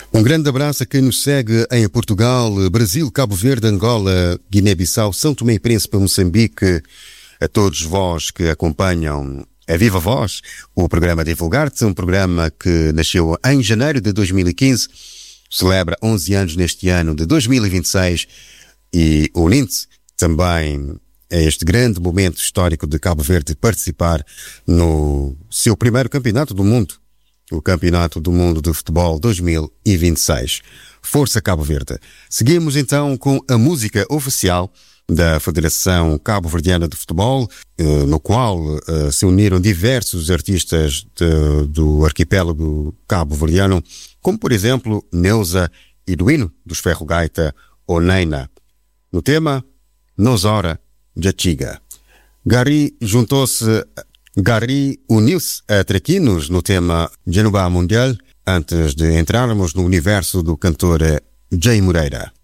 Um grande abraço a quem nos segue em Portugal, Brasil, Cabo Verde, Angola, Guiné-Bissau, São Tomé e Príncipe, Moçambique, a todos vós que acompanham a Viva Voz, o programa Divulgar-te, um programa que nasceu em janeiro de 2015, celebra 11 anos neste ano de 2026 e unindo-se também a este grande momento histórico de Cabo Verde participar no seu primeiro campeonato do mundo, o Campeonato do Mundo de Futebol 2026. Força Cabo Verde. Seguimos então com a música oficial da Federação Cabo-Verdiana de Futebol, no qual se uniram diversos artistas do arquipélago cabo-verdiano, como por exemplo Neuza Iduino, dos Ferro Gaita Oneina. No tema, Nos Hora Jachiga. Gary uniu-se a Traquinos no tema Janubá Mundial, antes de entrarmos no universo do cantor Jay Moreira.